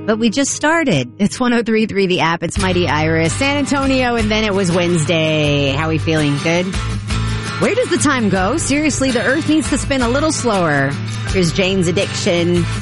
But we just started. It's 103.3 The App. It's Mighty Iris. San Antonio, and then it was Wednesday. How we feeling? Good? Where does the time go? Seriously, the earth needs to spin a little slower. Here's Jane's Addiction.